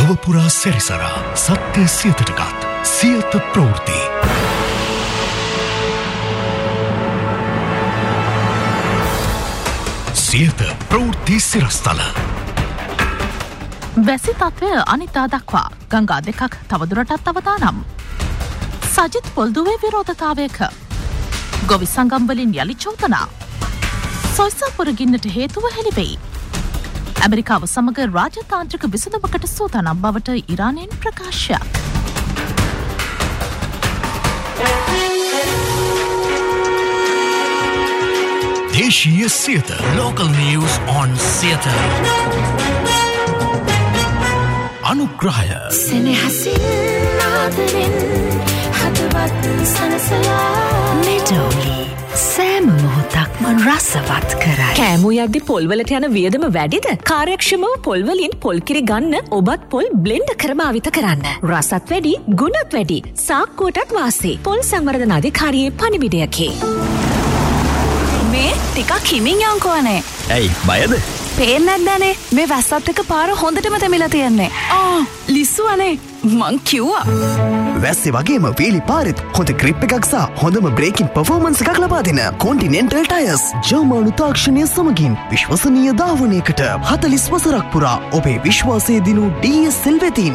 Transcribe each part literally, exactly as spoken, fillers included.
ලොවපුරා සැරිසරා සත්‍ය සියතටගත් සියත ප්‍රවෘත්ති. සියත ප්‍රවෘත්ති සිරස්තල. වැසි තත්වය අනිතා දක්වා ගංගා දෙකක් තවදුරටත් අවදානම්. සජිත් පොල්දුවේ විරෝධතාවයක. ගොවි සංගම්වලින් යළි චෝදනා. සොයිසාපුර ගින්නට හේතුව හෙළිවෙයි. ඇමරිකාව සමග රාජතාන්ත්‍රික විසඳුමකට සූදානම් බවට ඉරානයෙන් ප්‍රකාශයක්. දේශීය Siyatha local news on Siyatha. අනුග්‍රහය සෙනෙහසින් ආදරෙන් හදවත් සනසලා මෙඩෝලි සෑම මොහොතක්ම රසවත් කරයි. කෑමු යද්දි පොල්වලට යන වියදම වැඩිද? කාර්යක්ෂමව පොල්වලින් පොල්කිරි ගන්න ඔබත් පොල් බ්ලෙන්ඩ් කර භාවිත කරන්න. රසත් වැඩි, ගුණත් වැඩි. සාක්කුවටත් වාසි. පොල් සංවර්ධන අධිකාරියේ පණිවිඩයකි. මේ ටිකක් හිමින් යංකෝනේ. ඇයි බයද? පේන්නේ නැද්දනේ මේ වැස්සත් එක පාර හොඳටම තැමිලා තියන්නේ. ආ ලිස්සුවනේ මං කිව්වා. වැස්සේ වගේම වේලි පාරෙත් හොඳ ග්‍රිප් එකක් සහ හොඳම බ්‍රේකින් පර්ෆෝමන්ස් එකක් ලබා දෙන කොන්ටිනෙන්ටල් ටයර්ස් ජර්මනු තාක්ෂණය සමගින් විශ්වසනීය ධාවනයකට හතළිස් වසරක් පුරා ඔබේ විශ්වාසය දිනු ඩී එස් එල් වෙතින්.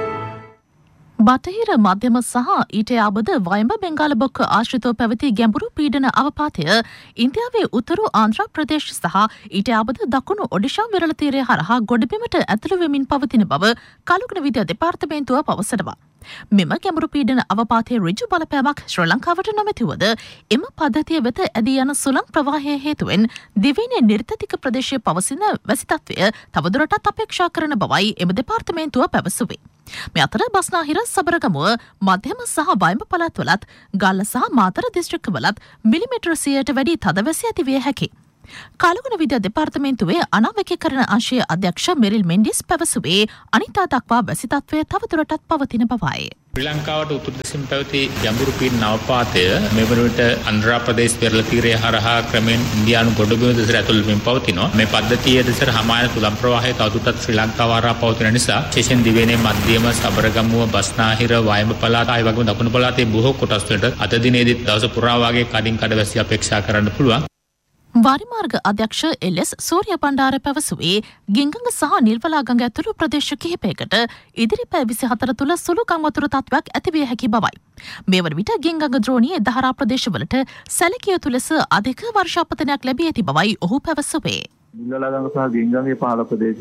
බටහිර මධ්‍යම සහ ඊට යාබද වයඹ බෙංගාල බොක්ක ආශ්‍රිතව පැවති ගැඹුරු පීඩන අවපාතය ඉන්දියාවේ උතුරු ආන්ධ්‍ර ප්‍රදේශ සහ ඊට යාබද දකුණු ඔඩිෂා විරල තීරය හරහා ගොඩබිමට ඇතුළු වෙමින් පවතින බව කලුගුණ විද්‍යා දෙපාර්තමේන්තුව පවසනවා. මෙම ගැඹුරු පීඩන අවපාතයේ ඍජු බලපෑමක් ශ්‍රී ලංකාවට නොමැතිවද එම පද්ධතිය වෙත ඇදී යන සුළං ප්‍රවාහය හේතුවෙන් දිවයිනේ නිර්තතික ප්‍රදේශයේ පවසින වැසි තත්වය තවදුරටත් අපේක්ෂා කරන බවයි එම දෙපාර්තමේන්තුව පැවසුවේ. මේ අතර බස්නාහිර සබරගමුව මධ්‍යම සහ වයඹ පළාත්වලත් ගල්ල සහ මාතර දිස්ත්‍රික්කවලත් මිලිමීටර සියයට වැඩි තදවැසි ඇති විය හැකියි. කලුගුණ විද්‍යා දෙපාර්තමේන්තුවේ අනාවැකීකරණ අංශයේ අධ්‍යක්ෂ මෙරිල් මෙන්ඩිස් පැවසුවේ අනිතා දක්වා වැසි තත්වය තවදුරටත් පවතින බවයි. ශ්‍රී ලංකාවට උතුරු දෙසින් පැවති ගැඹුරු පීඩන අවපාතය මේ වනවිට ආන්ධ්‍ර ප්‍රදේශ පෙරළ තීරය හරහා ක්‍රමෙන් ඉන්දියානු ගොඩබිම දෙසට ඇතුල් වෙමින් පවතිනවා. මේ පද්ධතිය දෙසට හමායන තුලම් ප්‍රවාහය තවදුරටත් ශ්‍රී ලංකාව හරහා පවතින නිසා විශේෂයෙන් දිවයිනේ මධ්‍යම සබරගමුව බස්නාහිර වයඹ පළාත ආයි වගේම දකුණු පළාතේ බොහෝ කොටස් වලට අද දිනේදී දවස පුරා වාගේ කඩින් කඩ වැසි අපේක්ෂා කරන්න පුළුවන්. වාරිමාර්ග අධ්‍යක්ෂ එල්.එස්. සූර්ය බණ්ඩාර පැවසුවේ ගිංගඟ සහ නිල්වලාගඟ ඇතුළු ප්‍රදේශ කිහිපයකට ඉදිරි පැය විසිහතර තුළ සුළු ගංවතුර තත්ත්වයක් ඇතිවිය හැකි බවයි. මේ වන විට ගිංගඟ ද්‍රෝණියේ දහරා ප්‍රදේශවලට සැලකිය යුතු ලෙස අධික වර්ෂාපතනයක් ලැබී ඇති බවයි ඔහු පැවසුවේ. නිල්වලාගඟ සහ ගිංගඟේ පහළ ප්‍රදේශ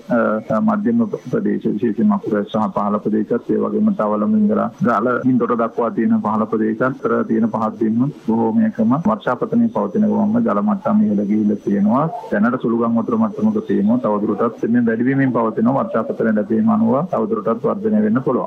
සහ මධ්‍යම ප්‍රදේශ විශේෂයෙන්ම අපුරැස් සහ පහළ ප්‍රදේශත් ඒ වගේම තවලම ඉඳලා ගාල හින්තොට දක්වා තියෙන පහළ ප්‍රදේශත් අතර තියෙන පහත් බිම් බොහෝමයකම වර්ෂාපතනයේ පවතින ගමන්ම ජල මට්ටම ඉහළ ගිහිල්ලා තියෙනවා. දැනට සුළු ගංවතුර මට්ටමක තියෙනවා. තවදුරටත් මේ වැඩි වීමෙන් පවතින වර්ෂාපතන ලැබීම අනුව තවදුරටත් වර්ධනය වෙන්න පුළුවන්.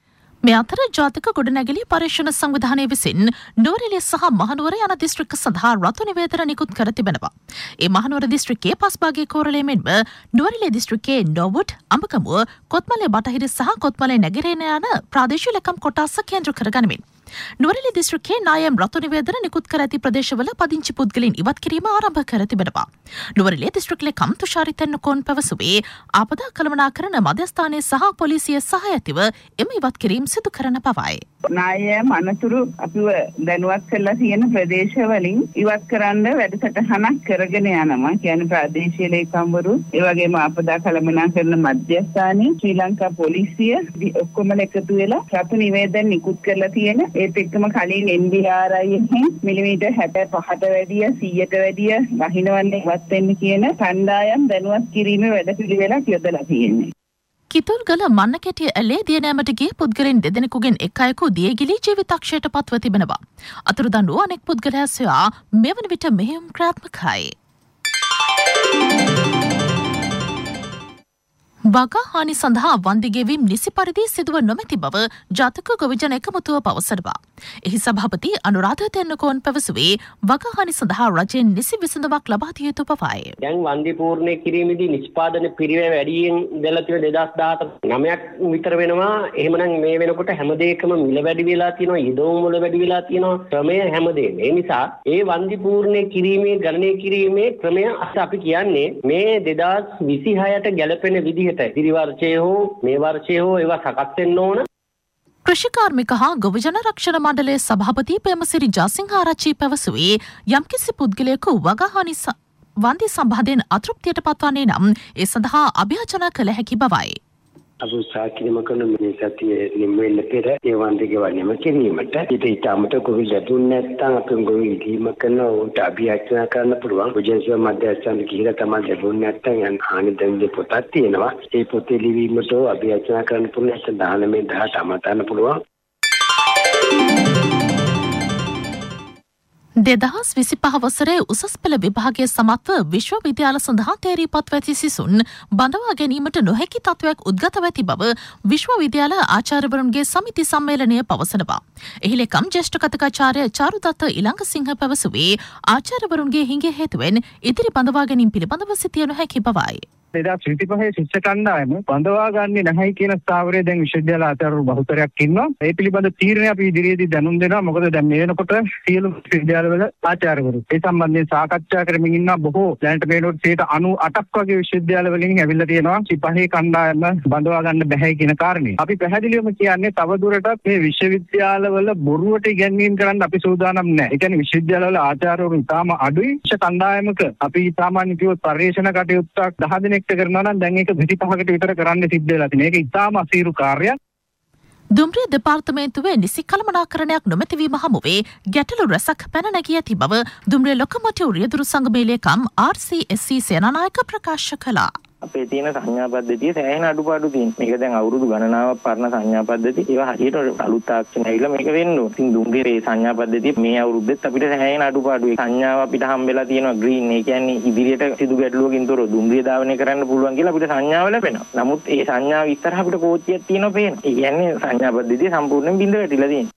මේ අතර ජාතික ගොඩනැගිලි පරීක්ෂණ සංවිධානය විසින් නුවරඑළිය සහ මහනුවර යන දිස්ත්‍රික්ක සඳහා රතු නිවේදන නිකුත් කර තිබෙනවා. ඒ මහනුවර දිස්ත්‍රික්කයේ පස්භාගයේ කෝරළය මෙන්ම නුවරඑළිය දිස්ත්‍රික්කයේ නොවුඩ්, අඹගමුව, කොත්මලේ බටහිර සහ කොත්මලේ නැගෙනහිර යන ප්‍රාදේශීය ලේකම් කොටස් කේන්ද්‍ර කරගනිමින් නුවරඑළිය දිස්ත්‍රික්කයේ නායම් රතු නිවේදන නිකුත් කර ඇති ප්‍රදේශවල පදිංචි පුද්ගලයන් ඉවත් කිරීම ආරම්භ කර තිබෙනවා. නුවරඑළිය දිස්ත්‍රික් ලේකම් තුෂාරි තෙන්නකෝන් පැවසුවේ ආපදා කළමනාකරන මධ්‍යස්ථානයේ සහ පොලිසිය සහාය ඇතිව එම ඉවත් කිරීම සිදු කරන බවයි. නායම් අනතුරු අපිව දැනුවත් කරලා තියෙන ප්‍රදේශවලින් ඉවත් කරන්න වැඩසටහනක් කරගෙන යනවා. කියන්නේ ප්‍රාදේශීය ලේකම්වරු, ඒ වගේම ආපදා කළමනාකරන මධ්‍යස්ථානයේ ශ්‍රී ලංකා පොලිසිය ඔක්කොම එකතු වෙලා රතු නිවේදන නිකුත් කරලා තියෙන ඒත් එක්කම කලින් එන් ඩී ආර් ආයි එකෙන් මිලිමීටර් හැත්තෑපහට වැඩිය සීයට වැඩිය වහිනවන්නේ ඉවත් වෙන්න කියන කණ්ඩායම් දැනුවත් කිරීමේ වැඩපිළිවෙලක් යොදලා තියෙනවා. කිතුල්ගල මන්නකැටිය ඇලේ දියනෑමට ගිය පුද්ගලයන් දෙදෙනෙකුගෙන් එක් අයෙකු දියගිලී ජීවිතක්ෂයට පත්ව තිබෙනවා. අතුරුදන් වූ අනෙක් පුද්ගලයා සොයා මෙවන විට මෙහෙයුම් ක්‍රියාත්මකයි. වගා හානි සඳහා වන්දි ගෙවීම් නිසි පරිදි සිදුව නොමැති බව ජාතික ගොවිජන එකමුතුව පවසනවා. එහි සභාපති අනුරාධ තෙන්නකෝන් පැවසුවේ වගා හානි සඳහා රජයෙන් නිසි විසඳුමක් ලබා දිය යුතු බවයි. දැන් වන්දි පූර්ණේ කිරීමේදී නිෂ්පාදන පිරිවෙල වැඩියෙන් දෙලා තියෙන දෙදාස් දහනවයක් විතර වෙනවා. එහෙමනම් මේ වෙනකොට හැමදේකම මිල වැඩි වෙලා තියෙනවා, ඊදෝම වල වැඩි වෙලා තියෙනවා. ක්‍රමය හැමදේම. ඒ නිසා ඒ වන්දි පූර්ණේ කිරීමේ ගණනය කිරීමේ ක්‍රමය අපි කියන්නේ මේ දෙදාස් විසිහයට ගැලපෙන විදිහට විදිහට ඉදිරි වර්ෂයේ හෝ මේ වර්ෂයේ හෝ ඒවා සකස් වෙන්න ඕන. කෘෂිකාර්මික හා ගොවිජන රක්ෂණ මණ්ඩලයේ සභාපති පේමසිරි ජාසිංහාරච්චි පැවසුවේ යම්කිසි පුද්ගලයෙකු වගහානි වන්දි සම්බන්ධයෙන් අතෘප්තියට පත්වන්නේ නම් ඒ සඳහා අභියාචන කළ හැකි බවයි. අබු සාකිනම කරන මිනිසතියේ නිමෙන්න පෙර ඒ වන්දිගේ වන්නම කිරීමට ඊට ඊටමට කොහොම ලැබුණ නැත්නම් අපි ගොවි ඉදීම කරන උන්ට අභියාචනා කරන්න පුළුවන්. විජේශ්වර මධ්‍යස්ථාන ගිහිලා තමයි ලැබුණ නැත්නම් යන් හානි දෙන්නේ පොතක් තියෙනවා. ඒ පොතේ ලිවීමට අභියාචනා කරන්න පුළුවන් දානමේ දහට අමතන්න පුළුවන්. දෙදහස් විසිපහ වසරේ උසස් පෙළ විභාගය සමත්ව විශ්වවිද්‍යාල සඳහා තේරීපත් ඇති සිසුන් බඳවා ගැනීමට නොහැකි තත්ත්වයක් උද්ගත ඇති බව විශ්වවිද්‍යාල ආචාර්යවරුන්ගේ සමිති සම්මේලනය පවසනවා. එහි ලේකම් ජ්‍යෙෂ්ඨ කථිකාචාර්ය චාරුදත්ත ඉලංගසිංහ පැවසුවේ ආචාර්යවරුන්ගේ හිඟේ හේතුවෙන් ඉදිරි බඳවා ගැනීම පිළිබඳව සිතිය නොහැකි බවයි. දෙදහස් විසිපහේ ශිෂ්‍ය කණ්ඩායම බඳවා ගන්නේ නැහැ කියන ස්ථාවරයේ දැන් විශ්වවිද්‍යාල ආචාර්යවරු බහුතරයක් ඉන්නවා. ඒ පිළිබඳ තීරණය අපි ඉදිරියේදී දැනුම් දෙනවා. මොකද දැන් මේ වෙනකොට සියලු විශ්වවිද්‍යාලවල ආචාර්යවරු ඒ සම්බන්ධයෙන් සාකච්ඡා කරමින් ඉන්න බොහෝ දැනට මේනොට සියයට අනූඅටක් වගේ විශ්වවිද්‍යාල වලින් ඇවිල්ලා තියෙනවා විසිපහේ කණ්ඩායම බඳවා ගන්න බැහැ කියන කාරණේ. අපි පැහැදිලිවම කියන්නේ තවදුරටත් මේ විශ්වවිද්‍යාලවල බොරුවට ඉගැන්වීම් කරන්න අපි සූදානම් නැහැ. ඒ කියන්නේ විශ්වවිද්‍යාලවල ආචාර්යවරු ඉතාම අඩුයි. ශිෂ්‍ය කණ්ඩායමක අපි සාමාන්‍ය කිව්වොත් පරිශන කටයුත්තක් දහ දිනක් කරනවා නම් දැන් ඒක විසිපහකට විතර කරන්න සිද්ධ වෙලා තියෙනවා. ඒක ඉතාම අසීරු කාර්යයක්. දුම්රිය දෙපාර්තමේන්තුවේ නිසි කළමනාකරණයක් නොමැතිවීම හමුවේ ගැටලු රැසක් පැන නැගී ඇති බව දුම්රිය ලොකමොටිව් රියදුරු සංගමේ ලේකම් ආර් සී එස් සී සේනානායක ප්‍රකාශ කළා. අපේ තියෙන සංඥා පද්ධතිය සෑහෙන අඩුපාඩු තියෙනවා. මේක දැන් අවුරුදු ගණනාවක් පරණ සංඥා පද්ධතිය. ඒවා හරියට අලුත් තාක්ෂණ ඇවිල්ලා මේක වෙන්න ඕන. ඉතින් දුම්රියේ සංඥා පද්ධතිය මේ අවුරුද්දෙත් අපිට සෑහෙන අඩුපාඩු. සංඥාව අපිට හම්බෙලා තියෙනවා ග්‍රීන්. ඒ කියන්නේ ඉදිරියට සිදු ගැටලුවකින් තොරව දුම්රිය ධාවනය කරන්න පුළුවන් කියලා අපිට සංඥාව ලැබෙනවා. නමුත් ඒ සංඥාව ඉස්සරහ අපිට කෝච්චියක් තියෙනවා පේනවා. ඒ කියන්නේ සංඥා පද්ධතිය සම්පූර්ණයෙන් බිඳ වැටිලා තියෙනවා.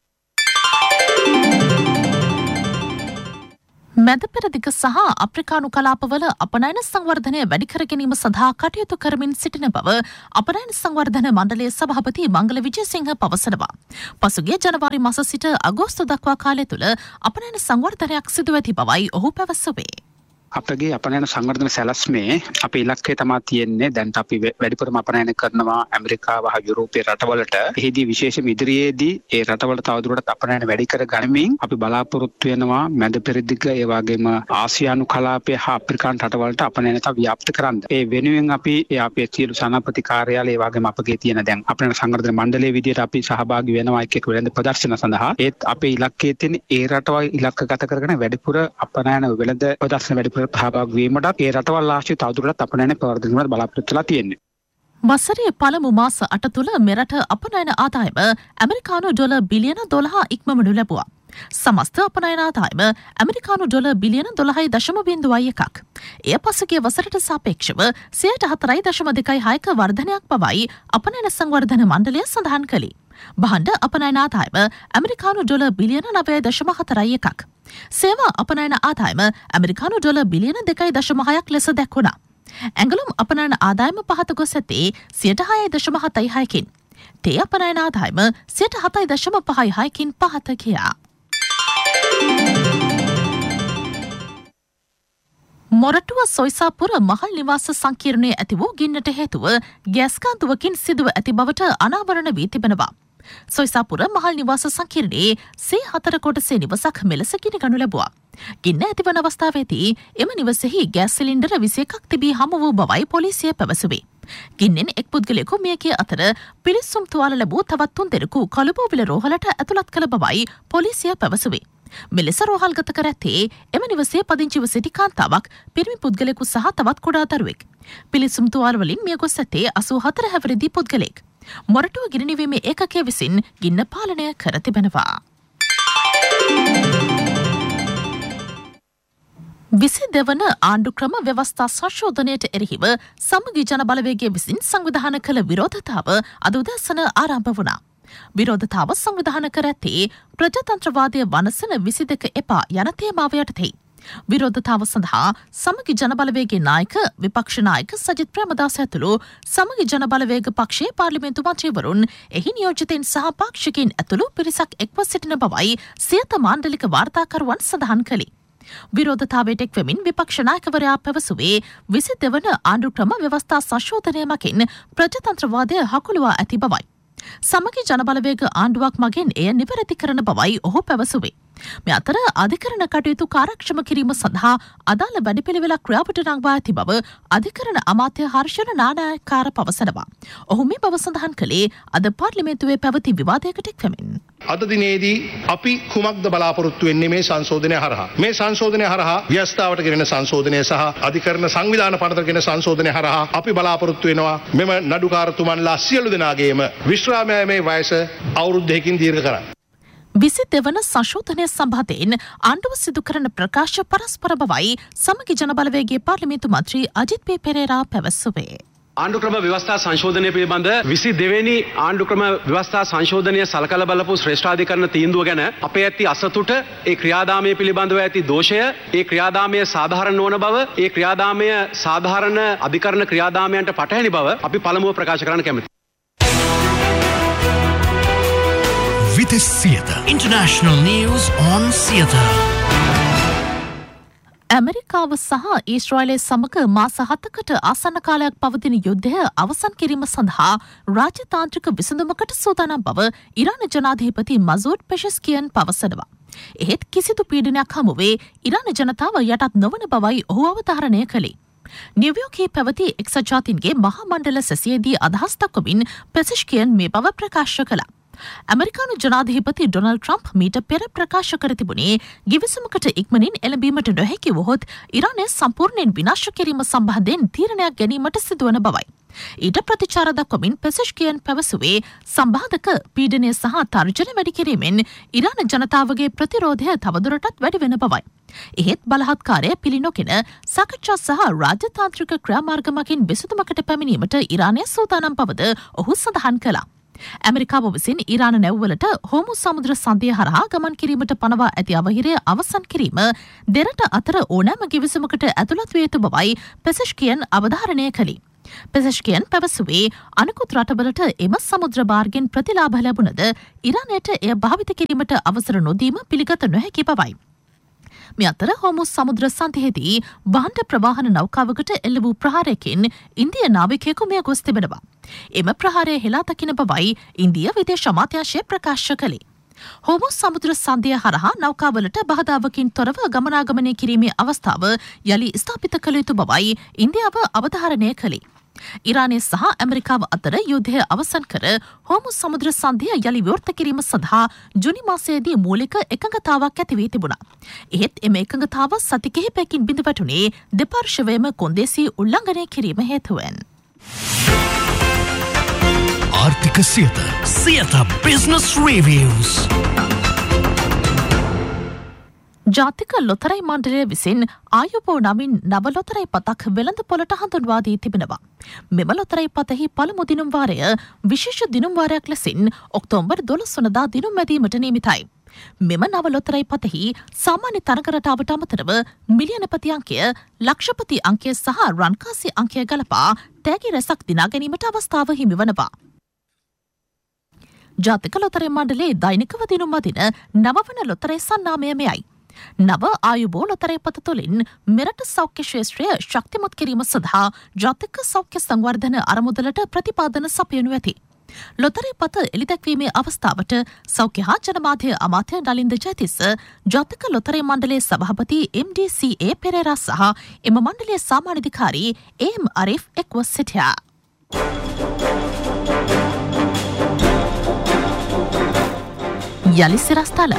මැද පෙරදිග සහ අප්‍රිකානු කලාපවල අපනයන සංවර්ධනය වැඩි කර ගැනීම සඳහා කටයුතු කරමින් සිටින බව අපනයන සංවර්ධන මණ්ඩලයේ සභාපති මංගල විජේසිංහ පවසනවා. පසුගිය ජනවාරි මාස සිට අගෝස්තු දක්වා කාලය තුළ අපනයන සංවර්ධනයක් සිදු ඇති බවයි ඔහු පැවසුවේ. අපගේ අපනයන සංවර්ධන සැලැස්මේ අපේ ඉලක්කය තමයි තියෙන්නේ දැන් අපි වැඩිපුරම අපනයන කරනවා ඇමරිකාව හා යුරෝපීය රටවලට. එහිදී විශේෂම ඉදිරියේදී ඒ රටවල තවදුරටත් අපනයන වැඩි කර ගනිමින් අපි බලාපොරොත්තු වෙනවා මැද පෙරදිග ඒ වගේම ආසියානු කලාපය හා අප්‍රිකානු රටවලට අපනයන තව ව්‍යාප්ත කරන්න. ඒ වෙනුවෙන් අපි ඒ අපේ සියලු සනාපති කාර්යාලය ඒ වගේම අපගේ තියෙන දැන් අපනයන සංවර්ධන මණ්ඩලයේ විදියට අපි සහභාගී වෙනවා එක් එක් වෙළඳ ප්‍රදර්ශන සඳහා. ඒත් අපේ ඉලක්කයේ තියෙන ඒ රටවල් ඉලක්කගත කරගෙන වැඩිපුර අපනයන වෙළඳ ප්‍රදර්ශන වැඩිපුර සහභාගී වීමට ඒ රටවල් ආශ්‍රිත තවදුරටත් අපනයන ප්‍රවර්ධනයට බලාපොරොත්තු වෙලා තියෙන්නේ. වසරේ පළමු මාස අට තුළ මෙරට අපනයන ආදායම ඇමරිකානු ඩොලර් බිලියන දොළහ ඉක්මවනු ලැබුවා. සමස්ත අපනයන ආදායම ඇමරිකානු ඩොලර් බිලියන දොළහයි දශම බිංදුවයි එකක්. එය පසුගිය වසරට සාපේක්ෂව සියයට හතරයි දශම දෙකයි හයක වර්ධනයක් බවයි අපනයන සංවර්ධන මණ්ඩලය සඳහන් කළේ. බහණ්ඩ අපනයන ආදායම ඇමරිකානු ඩොලර් බිලියන නවය දශම හතරයි එකක්. සේවා අපනයන ආදායම ඇමරිකානු ඩොලර් බිලියන දෙකයි දශම හයක් ලෙස දැක්වුණා. ඇඟලුම් අපනයන ආදායම පහත ගොස් ඇත්තේ සියයට හයයි දශම හතයි හයකින්. තේ අපනයන ආදායම සියයට හතයි දශම පහයි හයකින් පහත ගියා. මොරටුව සොයිසාපුර මහල් නිවාස සංකීර්ණයේ ඇති වූ ගින්නට හේතුව ගෑස් කාන්දුවකින් සිදුව ඇති බවට අනාවරණ වී තිබෙනවා. සොයිසාපුර මහල් නිවාස සංකීර්ණයේ සේ හතර කොටසේ නිවසක් මෙලෙස ගිනිගනු ලැබුවා. ගින්න ඇතිවන අවස්ථාවේදී එම නිවසෙහි ගෑස් සිලින්ඩර විසි එකක් තිබී හමු වූ බවයි පොලිසිය පැවසුවේ. ගින්නෙන් එක් පුද්ගලයෙකු මිය ගිය අතර පිලිස්සුම් තුවාල ලැබූ තවත් තුන් දෙනෙකු කළුබෝවිල රෝහලට ඇතුළත් කළ බවයි පොලිසිය පැවසුවේ. මෙලෙස රෝහල්ගත කර ඇත්තේ එම නිවසේ පදිංචිව සිටි කාන්තාවක්, පිරිමි පුද්ගලයෙකු සහ තවත් කුඩා දරුවෙක්. පිලිස්සුම් තුවාල වලින් මිය ගොස් ඇත්තේ අසූ හතර හැවිරිදි පුද්ගලයෙක්. මොරටුව ගිනිනීමේ ඒකකය විසින් ගින්න පාලනය කර තිබෙනවා. විසි දෙවන ආණ්ඩුක්‍රම ව්‍යවස්ථා සංශෝධනයට එරෙහිව සමගි ජන බලවේගය විසින් සංවිධාන කළ විරෝධතාව අද උදෑසන ආරම්භ වුණා. විරෝධතාව සංවිධාන කර ඇත්තේ ප්‍රජාතන්ත්‍රවාදය වනසන විසි දෙක එපා යන තේමාව යටතේ. විරෝධතාව සඳහා සමගි ජන බලවේගයේ නායක විපක්ෂ නායක සජිත් ප්‍රේමදාස ඇතුළු සමගි ජන බලවේග පක්ෂයේ පාර්ලිමේන්තු මන්ත්‍රීවරුන් එහි නියෝජිතයින් සහ පාක්ෂිකයින් ඇතුළු පිරිසක් එක්ව සිටින බවයි සියත මාණ්ඩලික වාර්තාකරුවන් සඳහන් කළේ. විරෝධතාවයට එක්වෙමින් විපක්ෂ නායකවරයා පැවසුවේ විසි දෙවන ආණ්ඩු ක්‍රම ව්‍යවස්ථා සංශෝධනය මගින් ප්‍රජාතන්ත්‍රවාදය හකුළුවා ඇති බවයි. සමගි ජනබලවේග ආණ්ඩුවක් මගින් එය නිවැරදි කරන බවයි ඔහු පැවසුවේ. මේ අතර අධිකරණ කටයුතු කාර්යක්ෂම කිරීම සඳහා අදාළ වැඩපිළිවෙලක් ක්‍රියාවට නංවා ඇති බව අධිකරණ අමාත්‍ය හර්ෂණ නානායක්කාර පවසනවා. ඔහු මේ බව සඳහන් කළේ අද පාර්ලිමේන්තුවේ පැවති විවාදයකට එක්වෙමින්. අද දිනේදී අපි කුමක්ද බලාපොරොත්තු වෙන්නේ මේ සංශෝධනය හරහා? මේ සංශෝධනය හරහා ව්‍යවස්ථාවට ගෙනෙන සංශෝධනය සහ අධිකරණ සංවිධාන පනතට ගෙන සංශෝධනය හරහා අපි බලාපොරොත්තු වෙනවා මෙම නඩුකාරතුමන්ලා සියලු දෙනාගේම විශ්‍රාමයේ වයස අවුරුද්දකින් දීර්ඝ කරන්න. විසි දෙවන සංශෝධනය සම්බන්ධයෙන් ආණ්ඩුව සිදු කරන ප්‍රකාශ පරස්පර බවයි සමගි ජනබලවේගයේ පාර්ලිමේන්තු මන්ත්‍රී අජිත් පී පෙරේරා පැවසුවේ. ආණ්ඩුක්‍රම ව්‍යවස්ථා සංශෝධනය පිළිබඳ විසි දෙවෙනි ආණ්ඩුක්‍රම ව්‍යවස්ථා සංශෝධනය සලකලා බලපු ශ්‍රේෂ්ඨාධිකරණ තීන්දුව ගැන අපේ ඇති අසතුට, ඒ ක්‍රියාදාමයේ පිළිබඳව ඇති දෝෂය, ඒ ක්‍රියාදාමයේ සාධාරණ නොවන බව, ඒ ක්‍රියාදාමයේ සාධාරණ අධිකරණ ක්‍රියාදාමයන්ට පටහැනි බව අපි පළමුව ප්‍රකාශ කරන්න කැමතියි. Vitis Theatre. International news on theatre. ඇමරිකාව සහ ඊශ්‍රායලය සමග මාස හතකට ආසන්න කාලයක් පවතින යුද්ධය අවසන් කිරීම සඳහා රාජතාන්ත්‍රික විසඳුමකට සූදානම් බව ඉරාන ජනාධිපති මසූද් පෙෂෙස්කියන් පවසනවා. එහෙත් කිසිදු පීඩනයක් හමුවේ ඉරාන ජනතාව යටත් නොවන බවයි ඔහු අවධාරණය කළේ. නිව්යෝර්කයේ පැවති එක්සත් ජාතීන්ගේ මහා මණ්ඩල සැසියේදී අදහස් දක්වමින් පෙෂෙස්කියන් මේ බව ප්‍රකාශ කළා. ඇමරිකානු ජනාධිපති ඩොනල්ඩ් ට්‍රම්ප් මීට පෙර ප්‍රකාශ කර තිබුණේ ගිවිසුමකට ඉක්මනින් එළඹීමට නොහැකි වුවහොත් ඉරානය සම්පූර්ණයෙන් විනාශ කිරීම සම්බන්ධයෙන් තීරණයක් ගැනීමට සිදුවන බවයි. ඊට ප්‍රතිචාර දක්වමින් පෙසෙෂ්කියන් පැවසුවේ සම්බාධක පීඩනය සහ තර්ජන වැඩි කිරීමෙන් ඉරාන ජනතාවගේ ප්‍රතිරෝධය තවදුරටත් වැඩි වෙන බවයි. එහෙත් බලහත්කාරය පිළිනොගෙන සාකච්ඡා සහ රාජතාන්ත්‍රික ක්‍රියාමාර්ග මගින් විසඳුමකට පැමිණීමට ඉරානය සූදානම් බවද ඔහු සඳහන් කළා. ඇමරිකාව විසින් ඉරාන නැව්වලට හෝමු සමුද්‍ර සන්ධිය හරහා ගමන් කිරීමට පනවා ඇති අවහිරය අවසන් කිරීම දෙරට අතර ඕනෑම ගිවිසුමකට ඇතුළත් විය යුතු බවයි පෙසෙෂ්කියන් අවධාරණය කළේ. පෙසෙෂ්කියන් පැවසුවේ අනෙකුත් රටවලට එම සමුද්‍ර මාර්ගෙන් ප්‍රතිලාභ ලැබුණද ඉරානයට එය භාවිත කිරීමට අවසර නොදීම පිළිගත නොහැකි බවයි. මේ අතර හෝමුස් සමුද්‍ර සන්ධියේදී භාණ්ඩ ප්‍රවාහන නෞකාවකට එල්ල වූ ප්‍රහාරයකින් ඉන්දිය නාවිකයෙකු මිය ගොස් තිබෙනවා. එම ප්‍රහාරය හෙලා දකින බවයි ඉන්දිය විදේශ අමාත්‍යාංශය ප්‍රකාශ කළේ. හෝමුස් සමුද්‍ර සන්ධිය හරහා නෞකාවලට බාධාවකින් තොරව ගමනාගමනය කිරීමේ අවස්ථාව යලි ස්ථාපිත කළ යුතු බවයි ඉන්දියාව අවධාරණය කළේ. ඉරානය සහ ඇමරිකාව අතර යුද්ධය අවසන් කර හෝමුස් සමුද්‍ර සන්ධිය යලි විවෘත කිරීම සඳහා ජුනි මාසයේදී මූලික එකඟතාවක් ඇති වී තිබුණා. එහෙත් එම එකඟතාව සති කිහිපයකින් බිඳවැටුනේ දෙපාර්ශ්වයම කොන්දේසි උල්ලංඝනය කිරීම හේතුවෙන්. ආර්ථික සියත සියත බිස්නස් රිවිව්ස්. ජාතික ලොතරැයි මණ්ඩලය විසින් ආයුබෝ නමින් නව ලොතරැයි පතක් වෙළඳ පොළට හඳුන්වා දී තිබෙනවා. මෙම ලොතරැයි පතෙහි පළමු දිනුම් වාරය විශේෂ දිනුම් වාරයක් ලෙසින් ඔක්තෝබර් දොළොස් වනදා දිනුම් මැදීමට නියමිතයි. මෙම නව ලොතරැයි පතෙහි සාමාන්‍ය තරග රටාවට අමතරව මිලියනපති අංකය, ලක්ෂපති අංකය සහ රන්කාසි අංකය ගලපා තෑගි රැසක් දිනා ගැනීමට අවස්ථාව හිමි වනවා. ජාතික ලොතරැයි මණ්ඩලයේ දෛනිකව දිනුම් අදින නවවන ලොතරැයි සන්නාමය මෙයයි. නව ආයුබෝ ලොතරැයි පත තුළින් මෙරට සෞඛ්‍ය ශේෂ්ත්‍රය ශක්තිමත් කිරීම සඳහා ජාතික සෞඛ්‍ය සංවර්ධන අරමුදලට ප්‍රතිපාදන සපයනු ඇති. ලොතරැයි පත එළිදැක්වීමේ අවස්ථාවට සෞඛ්‍ය හා ජනමාධ්‍ය අමාත්‍ය නලින්ද ජයතිස්ස, ජාතික ලොතරැයි මණ්ඩලයේ සභාපති එම් ඩී සී ඒ පෙරේරා සහ එම මණ්ඩලයේ සාමාන්‍යාධිකාරී ඒ එම් අරිෆ් එක්ව සිටියා. යලි සිරස්තල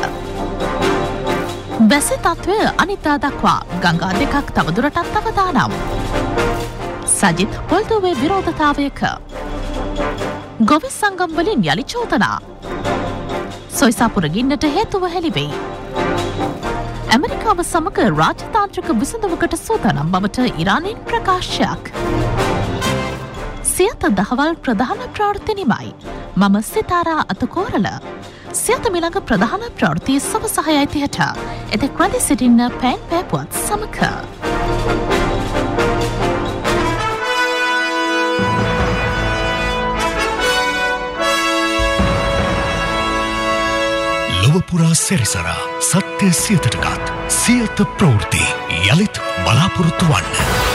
බැසි තත්ත්වය අනිත්දා දක්වා ගංගා දෙකක් තවදුරටත් අවදානම්. සජිත් පොල්දුවේ විරෝධතාවයක. ගොවිස් සංගම් වලින් යලි චෝදනා. සොයිසාපුර ගින්නට හේතුව හෙළිවෙයි. ඇමරිකාව සමග රාජතාන්ත්‍රික විසඳුමකට සූදානම් බවට ඉරානයෙන් ප්‍රකාශයක්. සියත දහවල් ප්‍රධාන ප්‍රවෘත්ති නිමයි. මම සිතාරා අතකෝරල. සියත මිළඟ ප්‍රධාන ප්‍රවෘත්ති සවසහයයි තිහට එතෙක් රැඳී සිටින්න පෑන් පෑපුවත් සමග. ලොව පුරා සැරිසරා සත්‍ය සියතටගත් සියත ප්‍රවෘත්ති යළිත් බලාපොරොත්තු වන්න.